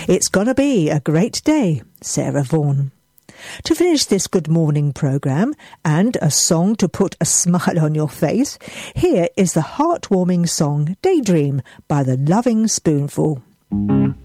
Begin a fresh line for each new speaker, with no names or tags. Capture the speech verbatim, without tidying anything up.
It's gonna be a great day, Sarah Vaughan. To finish this Good Morning programme, and a song to put a smile on your face, here is the heartwarming song Daydream by the Loving Spoonful.